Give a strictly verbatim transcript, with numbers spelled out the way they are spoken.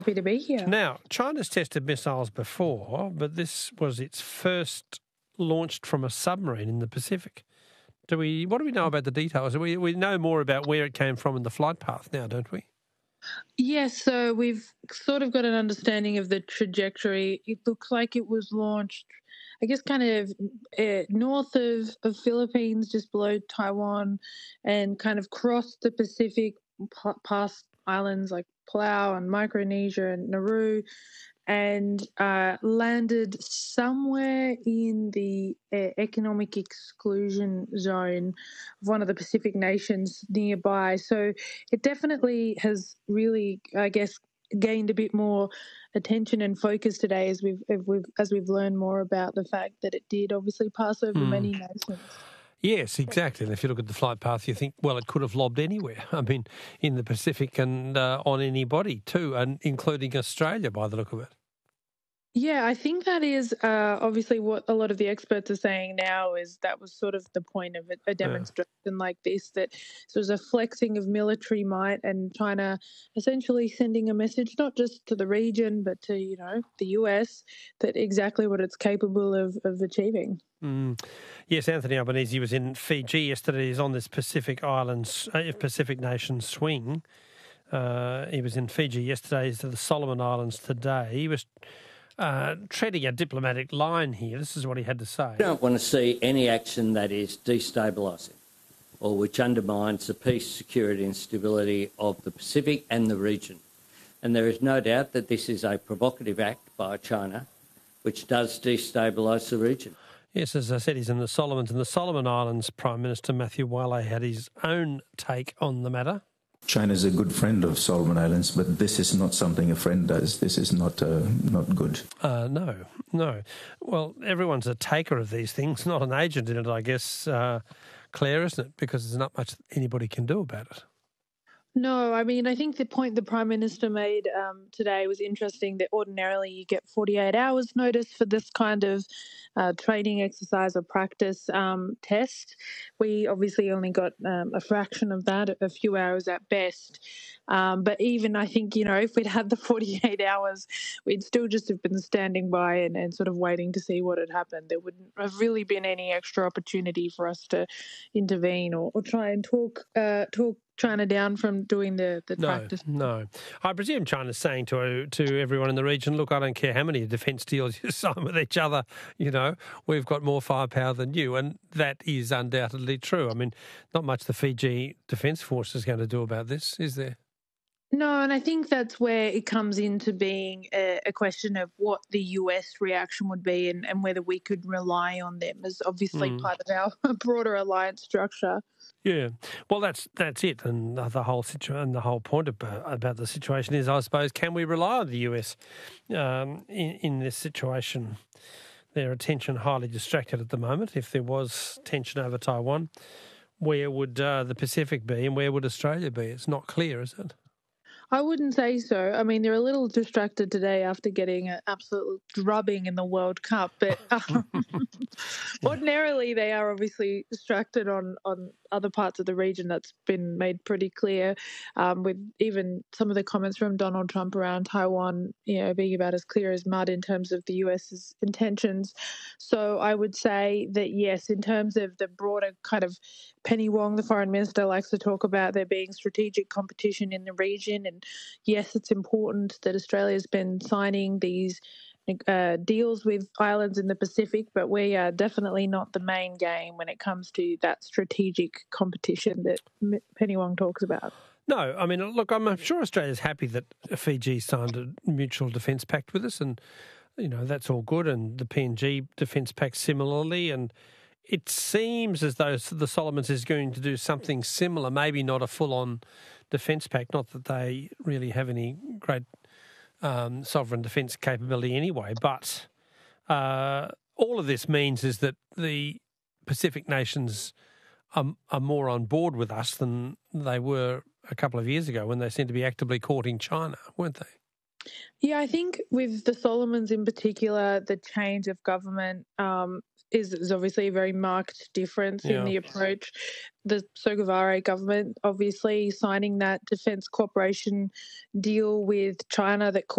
Happy to be here. Now, China's tested missiles before, but this was its first launched from a submarine in the Pacific. Do we? What do we know about the details? We we know more about where it came from in the flight path now, don't we? Yes, so we've sort of got an understanding of the trajectory. It looks like it was launched, I guess, kind of uh, north of, of Philippines, just below Taiwan, and kind of crossed the Pacific p- past islands like Palau and Micronesia and Nauru, and uh, landed somewhere in the uh, economic exclusion zone of one of the Pacific nations nearby. So it definitely has really, I guess, gained a bit more attention and focus today as we've, as we've as we've learned more about the fact that it did obviously pass over Hmm. many nations. Yes, exactly. And if you look at the flight path, you think, well, it could have lobbed anywhere. I mean, in the Pacific and uh, on anybody too, and including Australia by the look of it. Yeah, I think that is uh, obviously what a lot of the experts are saying now is that was sort of the point of a, a demonstration yeah. like this, that it was a flexing of military might and China essentially sending a message not just to the region but to, you know, the U S that exactly what it's capable of, of achieving. Mm. Yes, Anthony Albanese was in Fiji yesterday. He's on this Pacific Islands, uh, Pacific nation swing. Uh, he was in Fiji yesterday. He's to the Solomon Islands today. He was Uh, treading a diplomatic line here. This is what he had to say. We don't want to see any action that is destabilising or which undermines the peace, security and stability of the Pacific and the region. And there is no doubt that this is a provocative act by China which does destabilise the region. Yes, as I said, he's in the Solomons. And the Solomon Islands Prime Minister Matthew Wale had his own take on the matter. China is a good friend of Solomon Islands, but this is not something a friend does. This is not uh, not good. Uh, no, no. Well, everyone's a taker of these things, not an agent in it, I guess, uh, Claire, isn't it? Because there's not much anybody can do about it. No, I mean, I think the point the Prime Minister made um, today was interesting, that ordinarily you get forty-eight hours notice for this kind of uh, training exercise or practice um, test. We obviously only got um, a fraction of that, a few hours at best. Um, but even I think, you know, if we'd had the forty-eight hours, we'd still just have been standing by and, and sort of waiting to see what had happened. There wouldn't have really been any extra opportunity for us to intervene or, or try and talk uh, talk China down from doing the, the no, practice. No, I presume China's saying to to everyone in the region, look, I don't care how many defence deals you sign with each other, you know, we've got more firepower than you. And that is undoubtedly true. I mean, not much the Fiji Defence Force is going to do about this, is there? No, and I think that's where it comes into being a, a question of what the U S reaction would be and, and whether we could rely on them as obviously mm. part of our broader alliance structure. Yeah, well, that's that's it, and the whole situ- and the whole point about, about the situation is, I suppose, can we rely on the U S um, in, in this situation? Their attention highly distracted at the moment. If there was tension over Taiwan, where would uh, the Pacific be, and where would Australia be? It's not clear, is it? I wouldn't say so. I mean, they're a little distracted today after getting an absolute drubbing in the World Cup, but um, ordinarily they are obviously distracted on, on other parts of the region. That's been made pretty clear, um, with even some of the comments from Donald Trump around Taiwan, you know, being about as clear as mud in terms of the U S's intentions. So I would say that, yes, in terms of the broader kind of Penny Wong, the foreign minister, likes to talk about there being strategic competition in the region. And yes, it's important that Australia's been signing these uh, deals with islands in the Pacific, but we are definitely not the main game when it comes to that strategic competition that Penny Wong talks about. No, I mean, look, I'm sure Australia's happy that Fiji signed a mutual defence pact with us, and, you know, that's all good, and the P N G defence pact similarly, and it seems as though the Solomons is going to do something similar, maybe not a full-on defence pact, not that they really have any great um, sovereign defence capability anyway, but uh, all of this means is that the Pacific nations are, are more on board with us than they were a couple of years ago when they seemed to be actively courting China, weren't they? Yeah, I think with the Solomons in particular, the change of government um, is, is obviously a very marked difference Yeah. in the approach. The Sogavare government obviously signing that defence cooperation deal with China that